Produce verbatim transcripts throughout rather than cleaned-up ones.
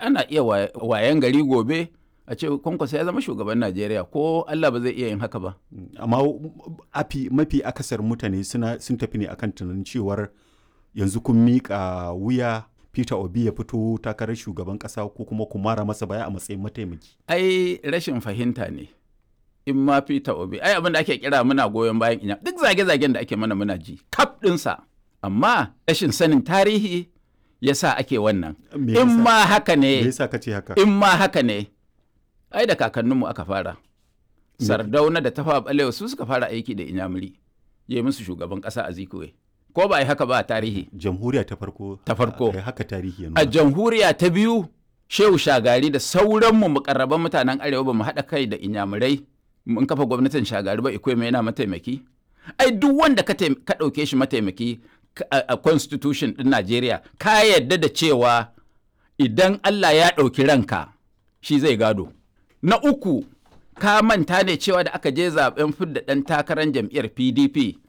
ana iya wayan gari gobe a ce Kwankwaso ya zama shugaban Najeriya, ko Allah ba zai iya yin haka ba. Amma afi mafi akasar mutane suna sun tafi ne akan tunanin cewar yanzu kun miƙa wuya Peter Obi ya fito takarar shugaban ƙasa ko kuma ku mara masa baya a matsayin mataimaki. Ai rashin fahimta ne. In ma Peter Obi, ai abin da ake kira muna goyon bayan inya, duk zage-zagen da ake mana muna ji, kaf ɗinsa. Amma rashin sanin tarihi ya sa ake wannan. In ma haka ne, in ma haka ne, ai da kakanninmu aka fara. Sardauna da Tafawa Balewa su suka fara aiki da Inyamuri, ya yi musu shugaban ƙasa a Zikowe. Ko ba a yi haka ba a tarihi? Jamhuriya ta farko. Ta farko. A haka tarihi ya nuna. A jamhuriya ta biyu, Shehu Shagari da sauranmu mukarraban mutanen Arewa ba mu haɗa kai da Inyamurai mun kafa gwamnatin Shagari ba, Ikweme yana mataimaki. Ai duk wanda ka ɗauke shi mataimaki a constitution ɗin Najeriya, ka yarda da cewa idan Allah ya ɗauki ranka shi zai gado. Na uku, ka manta ne cewa da aka je zaben fidda ɗan takarar jam'iyyar P D P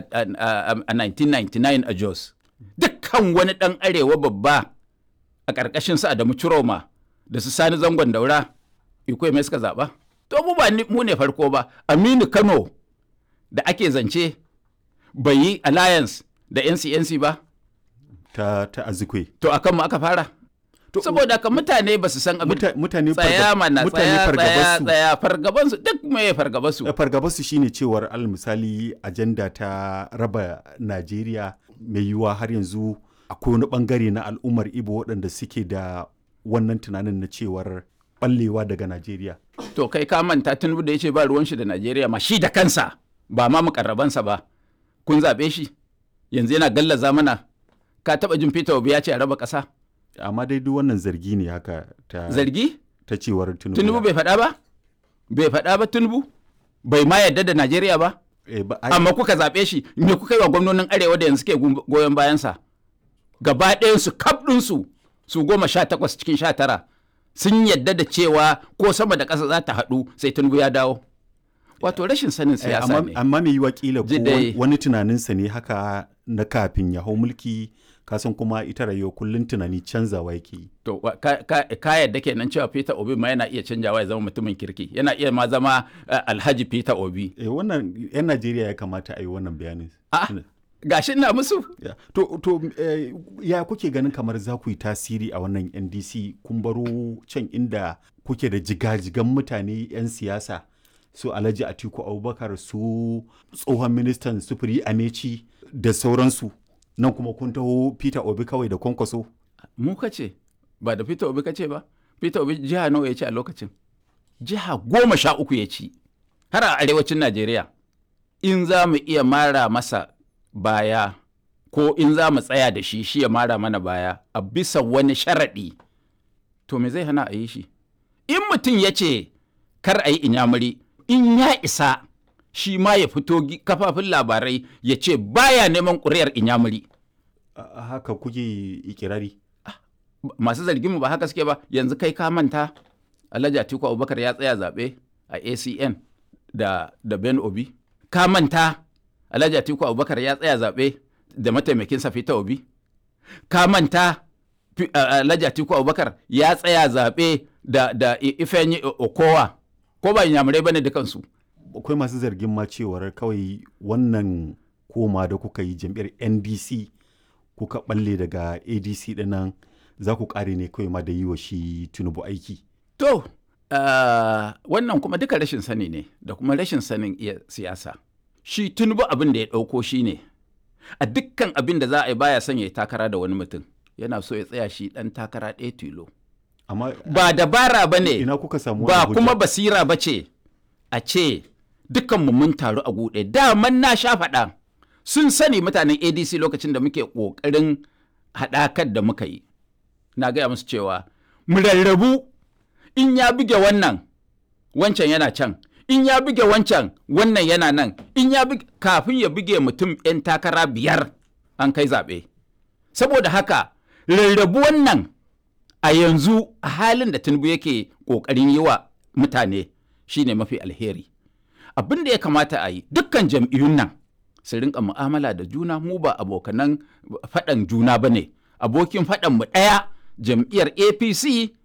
a nineteen ninety-nine a Jos. Dukkan wani ɗan arewa babba a ƙarƙashin su Adamu Ciroma da su Sani Zangon Daura, Ikweme suka zaɓa. To mu ba mu ne farko ba, Aminu Kano da ake zance bai yi alliance da N C N C ba. Ta, ta Azikwe. To akan mu aka fara. Saboda ka mutane ba su san abin mutane tsaya mana tsaya tsaya tsaya fargabansu duk mai fargabansu fargabansu shine cewar al misali ajanda ta raba Najeriya mai yiwuwa har yanzu akwai wani bangare na al'ummar Igbo waɗanda suke da wannan tunanin na cewar ballewa daga Najeriya. To kai ka manta Tinubu da yace ba ruwan shi da Najeriya ma shi da kansa ba ma mukarrabansa ba, kun zabe shi yanzu yana gallaza mana. Ka taba jin Peter Obi ya ce a raba ƙasa? Amma dai duk wannan zargi ne haka ta zargi ta cewar Tinubu Tinubu bai faɗa ba bai faɗa ba Tinubu bai ma yarda da Najeriya ba, e, ba amma kuka zaɓe shi, me kuka yi wa gwamnonin arewa da yanzu ke goyon bayansa? Gaba ɗayansu kaf ɗinsu su goma sha takwas cikin sha tara sun yarda da cewa ko sama da ƙasa za ta haɗu sai Tinubu ya dawo. Wato rashin sanin siyasa ne. Amma mai yiwa kila ko wani tunaninsa ne haka na kafin ya hau mulki, kasan kuma ita rayuwa kullum tunani canzawa yake yi. To ka, ka, ka yadda kenan cewa Peter Obi ma yana iya canjawa ya zama mutumin kirki, yana iya ma zama uh, Alhaji Peter Obi. Eh, wannan 'yan Najeriya ya kamata a yi wannan bayanin. Ah, gashi ina musu. Yeah. To, to eh, ya kuke ganin kamar za ku yi tasiri a wannan N D C, kun baro can inda kuke da jigajigan mutane 'yan siyasa su Alhaji Atiku Abubakar, su tsohon ministan sufuri Amechi da sauransu. Nan kuma kun taho Peter Obi kawai da Kwankwaso. Mu kace ba da Peter Obi kace ba. Peter Obi jiha nawa ya ci a lokacin? Jiha goma sha uku ya ci har a arewacin Najeriya. In za mu iya mara masa baya ko in za mu tsaya da shi shi ya mara mana baya a bisa wani sharaɗi, to me zai hana a yi shi? In mutum ya ce kar a yi Inyamuri, in ya isa shi ma ya fito kafafin labarai ya ce baya neman ƙuri'ar Inyamuri. Haka kuke ikirari? Masu zargin mu ba haka suke ba. Yanzu kai ka manta Alhaji Atiku Abubakar ya tsaya zaɓe a A C N da, da Ben Obi. Ka manta Alhaji Atiku Abubakar ya tsaya zaɓe da mataimakinsa Peter Obi. Ka manta Alhaji Atiku Abubakar ya tsaya zaɓe da, da Ifeanyi Okowa. Ko ba Inyamurai bane dukansu. Akwai masu zargin ma cewar kawai wannan koma da kuka yi jam'iyyar N D C kuka balle daga A D C dinnan za ku kare ne kawai ma da yi wa shi Tinubu aiki. To, uh, wannan kuma duka rashin sani ne da kuma rashin sanin iya siyasa. Shi Tinubu abin da ya ɗauko shi ne, a dukkan abin da za a yi baya son ya yi takara da wani mutum, yana so ya tsaya shi ɗan takara ɗaya tilo. Amma ba dabara ba ne, ina kuka samu ba kuma basira ba ce a ce dukkanmu mun taru a guɗe. Daman na sha faɗa, sun sani mutanen A D C lokacin da muke ƙoƙarin haɗakar da muka yi. Na gaya musu cewa mu rarrabu, in ya buge wannan wancan yana can, in ya buge wancan wannan yana nan, in ya buge, kafin ya buge mutum 'yan takara biyar an kai zaɓe. Saboda haka rarrabu wannan a yanzu a halin da Tinubu yake ƙoƙarin yi wa mutane shine mafi alheri. Abin da ya kamata a yi, dukkan jam'iyyun nan su rinka mu'amala da juna, mu ba abokanan faɗan juna ba ne. Abokin faɗan mu ɗaya jam'iyyar A P C